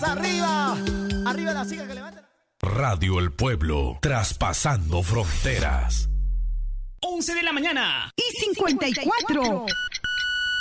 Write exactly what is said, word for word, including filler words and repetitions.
chicas, arriba. Arriba las chicas que levantan. Radio El Pueblo, traspasando fronteras. once de la mañana y cincuenta y cuatro.